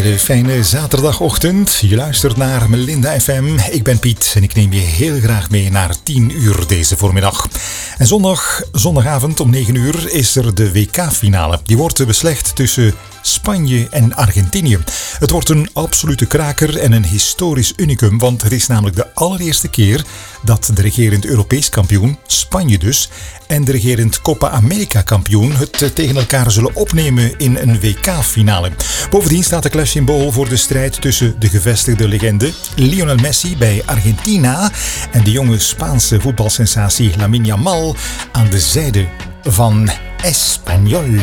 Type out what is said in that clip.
hele fijne zaterdagochtend. Je luistert naar Melinda FM. Ik ben Piet en ik neem je heel graag mee naar 10 uur deze voormiddag. En zondagavond om 9 uur is er de WK-finale. Die wordt beslecht tussen Spanje en Argentinië. Het wordt een absolute kraker en een historisch unicum, want het is namelijk de allereerste keer dat de regerend Europees kampioen, Spanje dus, en de regerend Copa America kampioen het tegen elkaar zullen opnemen in een WK-finale. Bovendien staat de clash symbool voor de strijd tussen de gevestigde legende Lionel Messi bij Argentina en de jonge Spaanse voetbalsensatie Lamine Yamal aan de zijde van Espanyol.